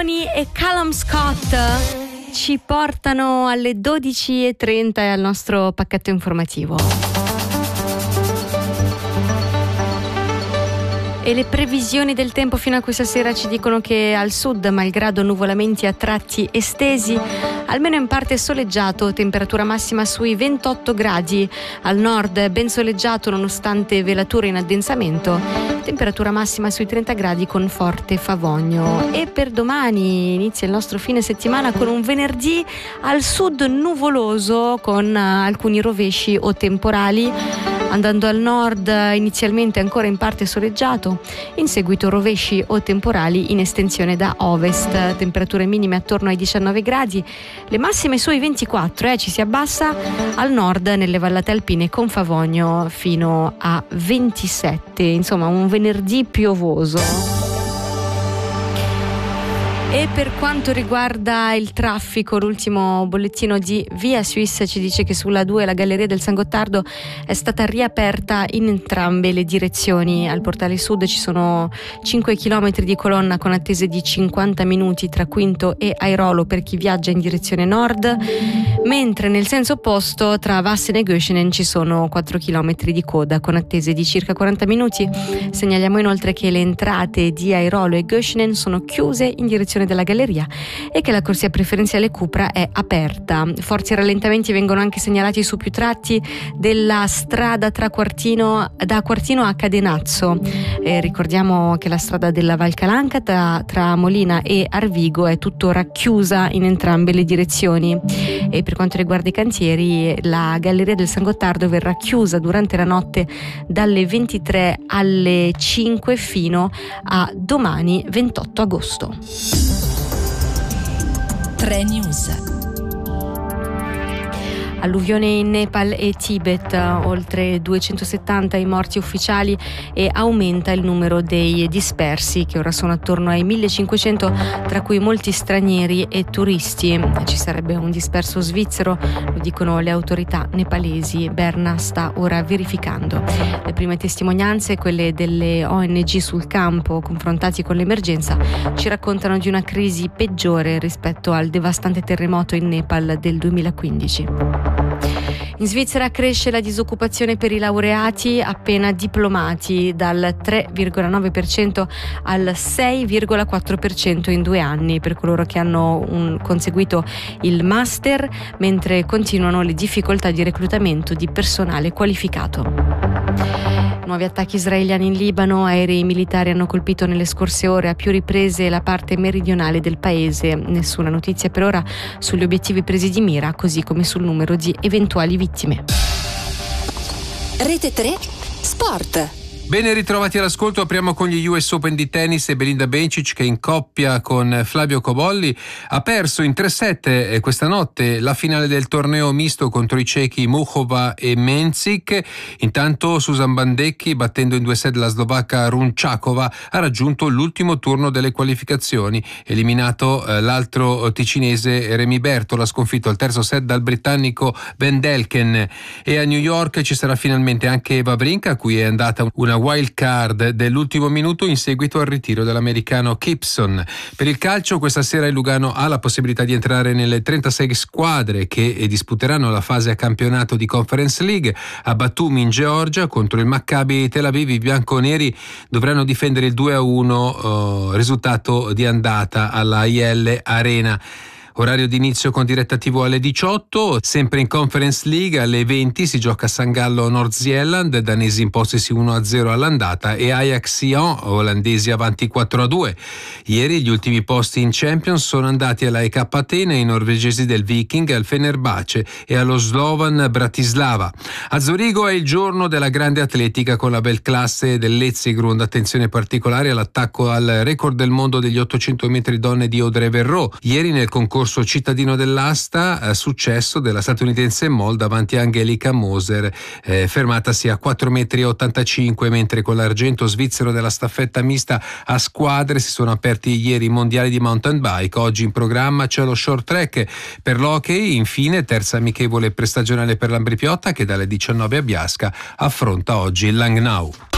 Domani e Callum Scott ci portano alle 12:30 e al nostro pacchetto informativo. E le previsioni del tempo fino a questa sera ci dicono che al sud, malgrado nuvolamenti a tratti estesi, almeno in parte soleggiato, temperatura massima sui 28 gradi. Al nord ben soleggiato nonostante velature in addensamento, temperatura massima sui 30 gradi con forte favogno. E per domani inizia il nostro fine settimana con un venerdì al sud nuvoloso con alcuni rovesci o temporali. Andando al nord inizialmente ancora in parte soleggiato, in seguito rovesci o temporali in estensione da ovest, temperature minime attorno ai 19 gradi, le massime sui 24, ci si abbassa al nord nelle vallate alpine con favogno fino a 27, insomma un venerdì piovoso. E per quanto riguarda il traffico, l'ultimo bollettino di Via Suisse ci dice che sulla 2 la galleria del San Gottardo è stata riaperta in entrambe le direzioni. Al portale sud ci sono 5 km di colonna con attese di 50 minuti tra Quinto e Airolo per chi viaggia in direzione nord, mentre nel senso opposto tra Vassen e Göschenen ci sono 4 km di coda con attese di circa 40 minuti. Segnaliamo inoltre che le entrate di Airolo e Göschenen sono chiuse in direzione della galleria e che la corsia preferenziale Cupra è aperta. Forti rallentamenti vengono anche segnalati su più tratti della strada da Quartino a Cadenazzo. Ricordiamo che la strada della Val Calanca tra Molina e Arvigo è tuttora chiusa in entrambe le direzioni. E per quanto riguarda i cantieri, la galleria del San Gottardo verrà chiusa durante la notte dalle 23 alle 5 fino a domani 28 agosto. 3 News. Alluvione in Nepal e Tibet, oltre 270 i morti ufficiali e aumenta il numero dei dispersi che ora sono attorno ai 1500, tra cui molti stranieri e turisti. Ci sarebbe un disperso svizzero, lo dicono le autorità nepalesi. Berna sta ora verificando. Le prime testimonianze, quelle delle ONG sul campo confrontati con l'emergenza, ci raccontano di una crisi peggiore rispetto al devastante terremoto in Nepal del 2015. In Svizzera cresce la disoccupazione per i laureati appena diplomati dal 3,9% al 6,4% in 2 anni per coloro che hanno conseguito il master, mentre continuano le difficoltà di reclutamento di personale qualificato. Nuovi attacchi israeliani in Libano, aerei militari hanno colpito nelle scorse ore a più riprese la parte meridionale del paese. Nessuna notizia per ora sugli obiettivi presi di mira, così come sul numero di eventuali vittime. Rete 3 Sport. Bene ritrovati all'ascolto, apriamo con gli US Open di tennis e Belinda Bencic che in coppia con Flavio Cobolli ha perso in 3-7 questa notte la finale del torneo misto contro i cechi Muchova e Menzik. Intanto Susan Bandecchi, battendo in 2 set la slovacca Runčáková, ha raggiunto l'ultimo turno delle qualificazioni. Eliminato l'altro ticinese Remy Bertol, ha sconfitto al terzo set dal britannico Van Delken. E a New York ci sarà finalmente anche Wawrinka, a cui è andata una wild card dell'ultimo minuto in seguito al ritiro dell'americano Gibson. Per il calcio, questa sera il Lugano ha la possibilità di entrare nelle 36 squadre che disputeranno la fase a campionato di Conference League. A Batumi in Georgia contro il Maccabi Tel Aviv i bianconeri dovranno difendere il 2-1 risultato di andata alla IL Arena. Orario di inizio con diretta TV alle 18, sempre in Conference League alle 20 si gioca a San Gallo North Zealand, danesi impostisi 1-0 all'andata e Ajax Sion, olandesi avanti 4-2. Ieri gli ultimi posti in Champions sono andati alla EK Atene, ai norvegesi del Viking, al Fenerbahce e allo Slovan Bratislava. A Zurigo è il giorno della grande atletica con la bel classe del Letzigrund, attenzione particolare all'attacco al record del mondo degli 800 metri donne di Audrey Verreau. Ieri nel concorso cittadino dell'asta, successo della statunitense Moll davanti a Angelica Moser, fermatasi a 4,85 metri, mentre con l'argento svizzero della staffetta mista a squadre si sono aperti ieri i mondiali di mountain bike. Oggi in programma c'è lo short track. Per l'hockey infine terza amichevole prestagionale per l'Ambri Piotta che dalle 19 a Biasca affronta oggi il Langnau.